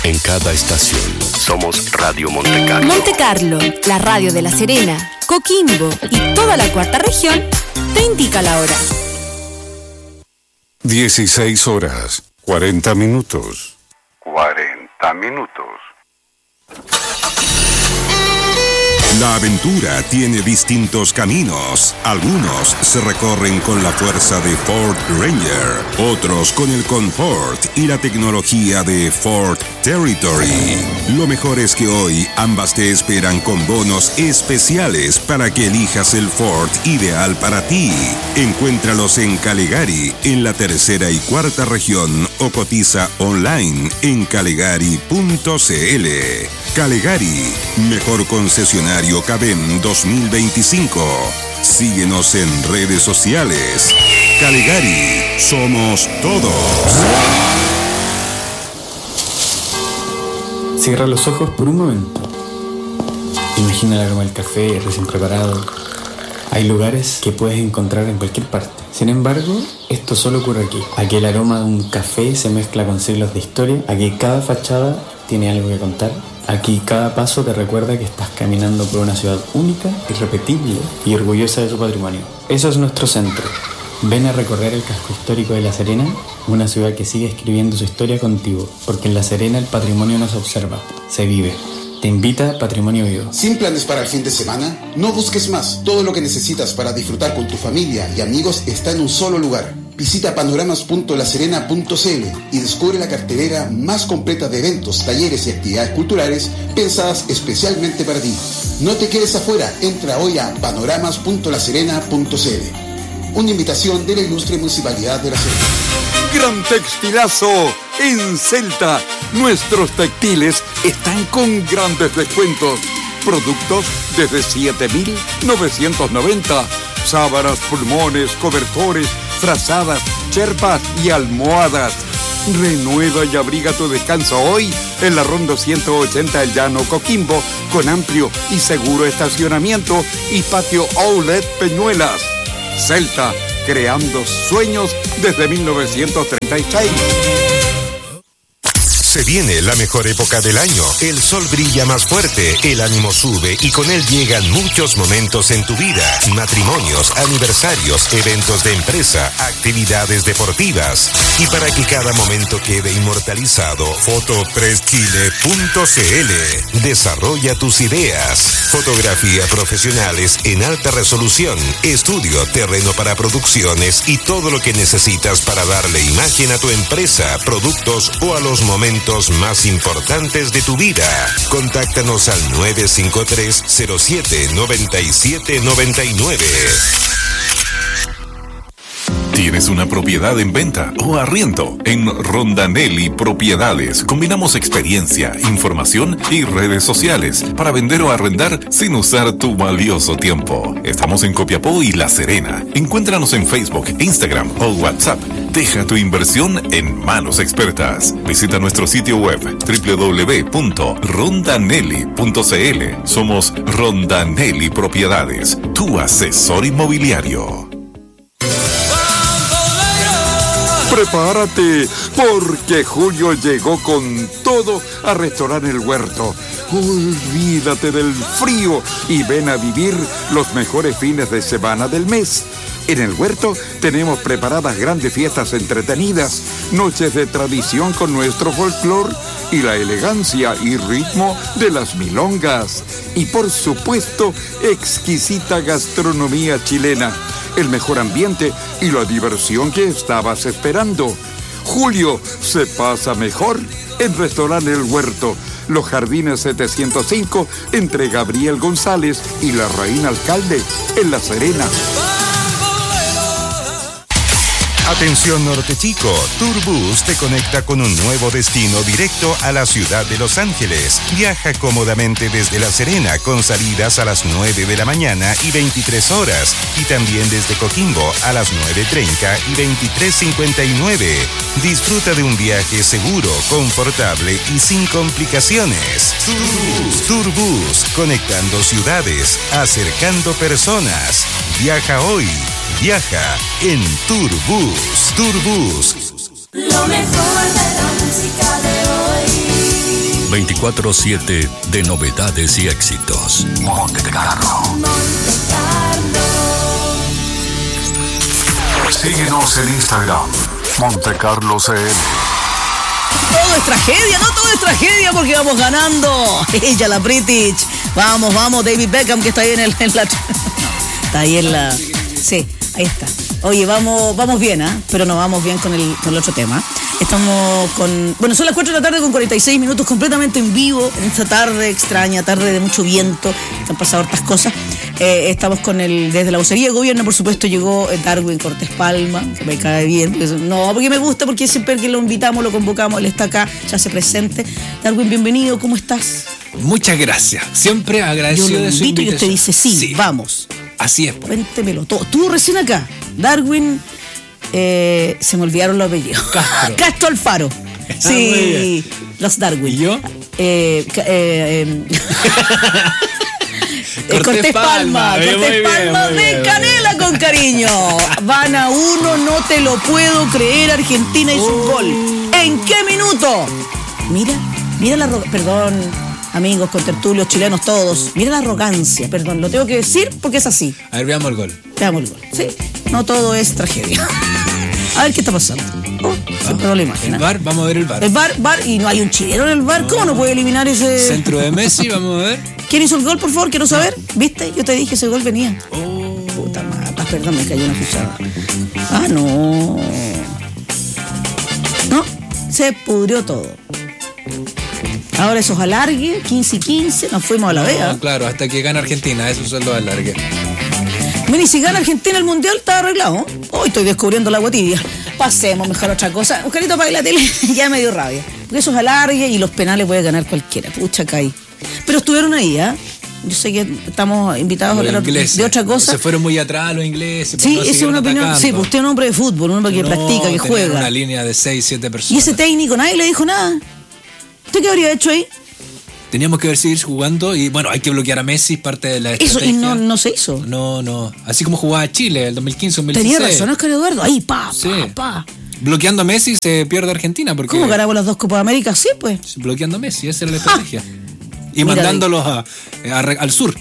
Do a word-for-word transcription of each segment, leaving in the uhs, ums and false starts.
En cada estación somos Radio Monte Carlo. Monte Carlo, la radio de La Serena, Coquimbo y toda la cuarta región, te indica la hora. dieciséis horas, cuarenta minutos. cuarenta minutos. La aventura tiene distintos caminos. Algunos se recorren con la fuerza de Ford Ranger, otros con el confort y la tecnología de Ford Territory. Lo mejor es que hoy ambas te esperan con bonos especiales para que elijas el Ford ideal para ti. Encuéntralos en Calegari, en la tercera y cuarta región, o cotiza online en calegari punto cl. Calegari, mejor concesionario Cabem dos mil veinticinco. Síguenos en redes sociales. Calegari, somos todos. Cierra los ojos por un momento. Imagina el aroma del café recién preparado. Hay lugares que puedes encontrar en cualquier parte. Sin embargo, esto solo ocurre aquí. Aquí el aroma de un café se mezcla con siglos de historia. Aquí cada fachada tiene algo que contar. Aquí cada paso te recuerda que estás caminando por una ciudad única, irrepetible y orgullosa de su patrimonio. Eso es nuestro centro. Ven a recorrer el casco histórico de La Serena, una ciudad que sigue escribiendo su historia contigo, porque en La Serena el patrimonio no se observa, se vive. Te invita Patrimonio Vivo. ¿Sin planes para el fin de semana? No busques más. Todo lo que necesitas para disfrutar con tu familia y amigos está en un solo lugar. Visita panoramas punto la serena punto cl y descubre la cartelera más completa de eventos, talleres y actividades culturales pensadas especialmente para ti. No te quedes afuera. Entra hoy a panoramas punto la serena punto cl. Una invitación de la ilustre Municipalidad de La Serena. Gran textilazo en Celta. Nuestros textiles están con grandes descuentos. Productos desde siete mil novecientos noventa. Sábanas, pulmones, cobertores, frazadas, cherpas y almohadas. Renueva y abriga tu descanso hoy en la Ronda ciento ochenta El Llano Coquimbo, con amplio y seguro estacionamiento y patio outlet Peñuelas. Celta, creando sueños desde mil novecientos treinta y seis. Se viene la mejor época del año. El sol brilla más fuerte, el ánimo sube y con él llegan muchos momentos en tu vida. Matrimonios, aniversarios, eventos de empresa, actividades deportivas. Y para que cada momento quede inmortalizado, foto tres chile punto cl. Desarrolla tus ideas. Fotografía profesionales en alta resolución, estudio, terreno para producciones y todo lo que necesitas para darle imagen a tu empresa, productos o a los momentos más importantes de tu vida. Contáctanos al nueve cinco tres cero siete nueve siete nueve nueve. ¿Tienes una propiedad en venta o arriendo? En Rondanelli Propiedades combinamos experiencia, información y redes sociales para vender o arrendar sin usar tu valioso tiempo. Estamos en Copiapó y La Serena. Encuéntranos en Facebook, Instagram o WhatsApp. Deja tu inversión en manos expertas. Visita nuestro sitio web doble u doble u doble u punto rondanelli punto cl. Somos Rondanelli Propiedades, tu asesor inmobiliario. Prepárate, porque Julio llegó con todo a Restaurante El Huerto. Olvídate del frío y ven a vivir los mejores fines de semana del mes. En El Huerto tenemos preparadas grandes fiestas entretenidas, noches de tradición con nuestro folclor y la elegancia y ritmo de las milongas. Y por supuesto, exquisita gastronomía chilena, el mejor ambiente y la diversión que estabas esperando. Julio se pasa mejor en Restaurante El Huerto, Los Jardines setecientos cinco, entre Gabriel González y la Reina Alcalde, en La Serena. Atención Norte Chico, Turbus te conecta con un nuevo destino directo a la ciudad de Los Ángeles. Viaja cómodamente desde La Serena con salidas a las nueve de la mañana y veintitrés horas y también desde Coquimbo a las nueve treinta y veintitrés cincuenta y nueve. Disfruta de un viaje seguro, confortable y sin complicaciones. Turbus, Turbus, conectando ciudades, acercando personas. Viaja hoy. Viaja en Turbus. Turbus. Lo mejor de la música de hoy. veinticuatro siete de novedades y éxitos. Monte Carlo. Síguenos en Instagram, Monte Carlo C L. Todo es tragedia, no todo es tragedia porque vamos ganando. Ella, la British. Vamos, vamos, David Beckham que está ahí en, el, en la... No, está ahí en la... Sí, ahí está. Oye, vamos vamos bien, ¿ah? ¿eh? Pero no vamos bien con el, con el otro tema. Estamos con... Bueno, son las cuatro de la tarde con cuarenta y seis minutos, completamente en vivo, en esta tarde extraña, tarde de mucho viento, que han pasado hartas cosas. Eh, estamos con el... Desde la vocería de gobierno, por supuesto, llegó Darwin Cortés Palma, que me cae bien. Porque, no, porque me gusta, porque siempre que lo invitamos, lo convocamos, él está acá, ya se presente. Darwin, bienvenido, ¿cómo estás? Muchas gracias. Siempre agradecido Yo lo de su invito y invitación. usted dice sí, sí. vamos. Así es. Pues. Cuéntemelo todo. Estuvo recién acá. Darwin, eh, se me olvidaron los apellidos. Castro. Castro Alfaro. Sí, los Darwin. ¿Y yo? Eh, eh, eh, Cortés, Cortés Palma, Palma. Cortés Muy bien, Palma muy de bien. Canela con cariño. Van a uno, no te lo puedo creer. Argentina hizo un gol. ¿En qué minuto? Mira, mira la... ro- Perdón, amigos, contertulios, chilenos todos. Mira la arrogancia, perdón, lo tengo que decir porque es así. A ver, veamos el gol. Veamos el gol. Sí, no todo es tragedia. A ver qué está pasando. Oh, siempre no lo imagino. El V A R, vamos a ver el V A R. El V A R, V A R, y no hay un chileno en el V A R. ¿Cómo no puede eliminar ese...? Centro de Messi, vamos a ver. ¿Quién hizo el gol, por favor? Quiero saber. ¿Viste? Yo te dije, ese gol venía. Oh. Puta madre. Ah, perdón, me cayó una cuchara. Ah, no. No, se pudrió todo. Ahora esos alargues, quince y quince, nos fuimos a la No, vea. claro, hasta que gana Argentina, esos son los alargues. Mira, y si gana Argentina el Mundial, está arreglado. Hoy estoy descubriendo la agua tibia. Pasemos mejor a otra cosa. Oscarito, apague la tele. Ya me dio rabia. Porque esos alargues y los penales puede ganar cualquiera. Pucha, caí. Pero estuvieron ahí, ¿ah? ¿eh? Yo sé que estamos invitados Los a hablar ingleses. de otra cosa. Se fueron muy atrás los ingleses. Sí, no esa es una opinión. atacando. Sí, pues usted es un hombre de fútbol, un hombre que No, practica, que tenían juega. una línea de seis, siete personas. Y ese técnico, nadie le dijo nada. ¿Usted qué habría hecho ahí? Teníamos que ver seguir jugando y bueno, hay que bloquear a Messi, parte de la estrategia. Eso, y no, no se hizo. No, no. Así como jugaba Chile el dos mil quince, dos mil dieciséis. Tenía razón Oscar Eduardo. Ahí, pa, Sí. pa, pa. Bloqueando a Messi se pierde Argentina porque... ¿Cómo ganamos las dos Copas de América? Sí, pues. Bloqueando a Messi, esa era la estrategia. Y Mira, mandándolos a, a- al sur.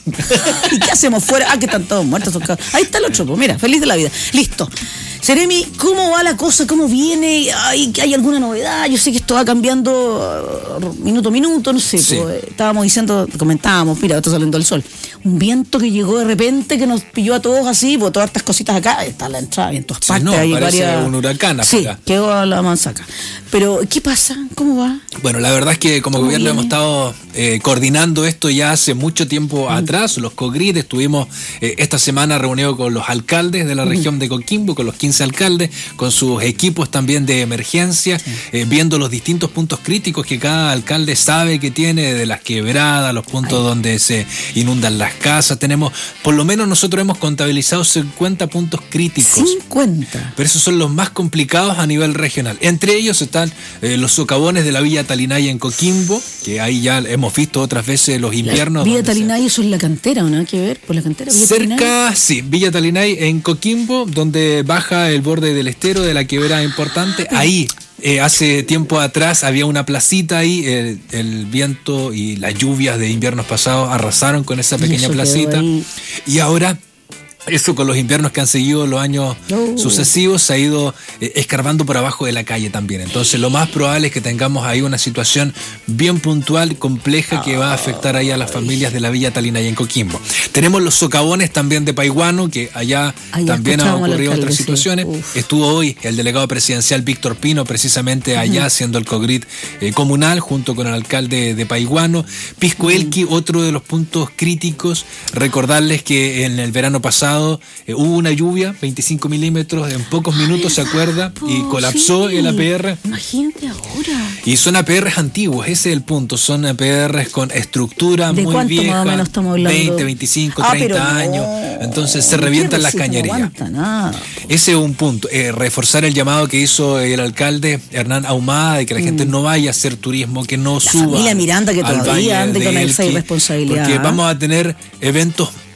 ¿Y qué hacemos fuera? Ah, que están todos muertos. Esos cabros. Ahí está el otro, pues mira, feliz de la vida. Listo. Seremi, ¿cómo va la cosa? ¿Cómo viene? ¿Hay, hay alguna novedad? Yo sé que esto va cambiando uh, minuto a minuto, no sé. Sí. Pues, estábamos diciendo, comentábamos, mira, está saliendo el sol. Un viento que llegó de repente, que nos pilló a todos así, pues todas estas cositas acá, está la entrada en todas Sí, partes. no, hay parece varias... un huracán Sí, afuera. quedó a la manzaca. Pero, ¿qué pasa? ¿Cómo va? Bueno, la verdad es que como ¿Cómo gobierno viene? hemos estado eh, coordinando esto ya hace mucho tiempo atrás. Los COGRID estuvimos eh, esta semana reunidos con los alcaldes de la región de Coquimbo, con los quince alcaldes, con sus equipos también de emergencia, eh, viendo los distintos puntos críticos que cada alcalde sabe que tiene, de las quebradas, los puntos Ay. donde se inundan las casas. Tenemos, por lo menos nosotros hemos contabilizado cincuenta puntos críticos. cincuenta. Pero esos son los más complicados a nivel regional. Entre ellos están eh, los socavones de la Villa Talinaya en Coquimbo, que ahí ya hemos visto otras veces los inviernos. Villa donde se- Talinay, eso es la cantera, ¿o nada que ver? Por la cantera. Villa Talinay. Cerca, sí, Villa Talinay en Coquimbo, donde baja el borde del estero de la quebrada importante. Ahí, eh, hace tiempo atrás, había una placita ahí. El, el viento y las lluvias de inviernos pasados arrasaron con esa Y pequeña eso quedó placita. ahí. Y ahora... Eso con los inviernos que han seguido los años Oh. sucesivos se ha ido eh, escarbando por abajo de la calle también. Entonces lo más probable es que tengamos ahí una situación bien puntual y compleja que va a afectar ahí a las familias de la Villa Talinaya en Coquimbo. Tenemos los socavones también de Paiguano, que allá Allá también han escuchábamos al ocurrido alcalde, otras sí. situaciones. Uf. Estuvo hoy el delegado presidencial Víctor Pino precisamente allá haciendo el COGRID eh, comunal junto con el alcalde de Paiguano. Pisco Elqui, otro de los puntos críticos. Recordarles que en el verano pasado eh, hubo una lluvia, veinticinco milímetros en pocos minutos, ¿se acuerda? Y colapsó Sí. el A P R. Imagínate ahora. Y son A P Rs antiguos, ese es el punto. Son A P Rs con estructura ¿De muy cuánto vieja. más o menos estamos hablando? veinte, veinticinco, Ah, treinta pero no. años. Entonces se ¿Qué revientan las resiste? No cañerías. aguanta nada. Ese es un punto. Eh, reforzar el llamado que hizo el alcalde Hernán Ahumada de que la gente no vaya a hacer turismo, que no La suba. familia Miranda que al todavía Valle ande de con esa Elqui, irresponsabilidad. Porque vamos a tener eventos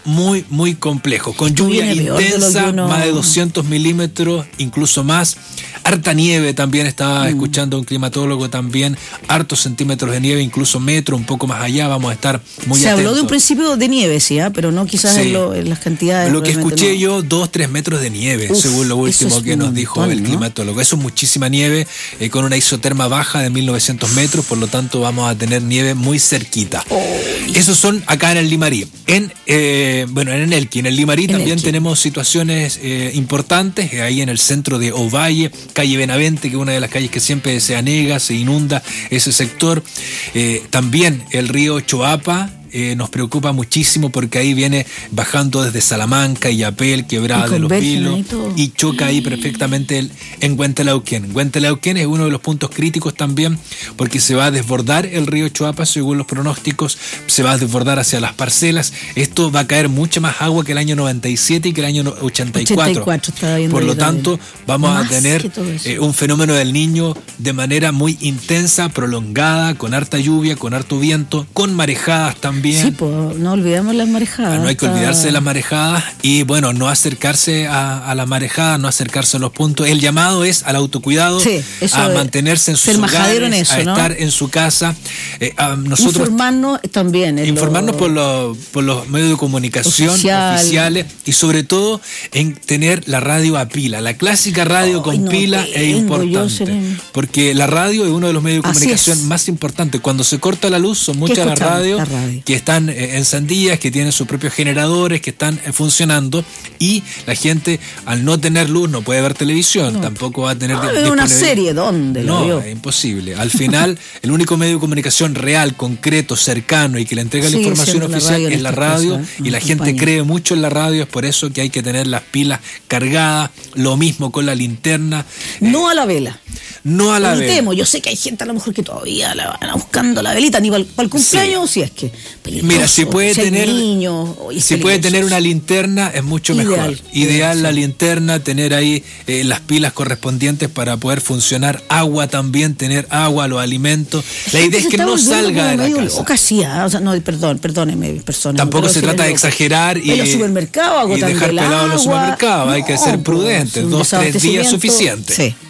muy, muy complejo. Con lluvia intensa, uno... más de doscientos milímetros, incluso más. Harta nieve también, estaba mm. escuchando un climatólogo también, hartos centímetros de nieve, incluso metro, un poco más allá, vamos a estar muy Se atentos. habló de un principio de nieve, sí, ¿eh? Pero no quizás sí. en, lo, en las cantidades. Lo que escuché no. yo, dos, tres metros de nieve, Uf, según lo último que nos dijo montón, el climatólogo. ¿no? Eso es muchísima nieve, eh, con una isoterma baja de mil novecientos metros, por lo tanto vamos a tener nieve muy cerquita. Oh. Esos son acá en el Limarí. En, eh, bueno, en Elqui, en el Limarí en también Elqui. tenemos situaciones eh, importantes, eh, ahí en el centro de Ovalle, calle Benavente, que es una de las calles que siempre se anega, se inunda ese sector. Eh, también el río Choapa. Eh, nos preocupa muchísimo porque ahí viene bajando desde Salamanca, Illapel, Quebrada de los Vilos y, y choca ahí perfectamente el, en Huentelauquén. Huentelauquén es uno de los puntos críticos también porque se va a desbordar el río Choapa, según los pronósticos, se va a desbordar hacia las parcelas. Esto va a caer mucha más agua que el año noventa y siete y que el año ochenta y cuatro. ochenta y cuatro Por lo tanto, vamos más a tener eh, un fenómeno del Niño de manera muy intensa, prolongada, con harta lluvia, con harto viento, con marejadas también. Bien. Sí, pues no olvidemos las marejadas. No hay que olvidarse de las marejadas y bueno, no acercarse a, a la marejada, no acercarse a los puntos. El llamado es al autocuidado, sí, a mantenerse en sus hogares, en eso, a ¿no? estar en su casa. Eh, a nosotros informarnos también. Informarnos lo, por, lo, por los medios de comunicación oficial. oficiales y sobre todo en tener la radio a pila. La clásica radio oh, con no pila tengo, es importante porque la radio es uno de los medios de comunicación más importantes. Cuando se corta la luz son muchas las radios. La radio. Que están eh, encendidas, que tienen sus propios generadores, que están eh, funcionando y la gente al no tener luz no puede ver televisión, no. tampoco va a tener... No, de, una serie, ¿dónde? No, lo es imposible. Al final, el único medio de comunicación real, concreto, cercano y que le entrega sí, la información oficial la es la radio cosa, y la gente compañía. cree mucho en la radio, es por eso que hay que tener las pilas cargadas, lo mismo con la linterna. No eh, a la vela. No a la vela. Temo. Yo sé que hay gente a lo mejor que todavía la van buscando la velita, ni para el, para el cumpleaños, sí. si es que... Peligroso. Mira, si puede si tener niños, si puede tener una linterna es mucho ideal, mejor. Ideal, ideal la sí. linterna, tener ahí eh, las pilas correspondientes para poder funcionar. Agua también, tener agua, los alimentos. La idea es que no salga de la casa. Casi, o sea, no, perdón, perdóneme, personas. Tampoco se trata de exagerar y, los supermercados, y dejar pelados los supermercados. No, hay que ser prudente, dos, tres días suficiente. Sí.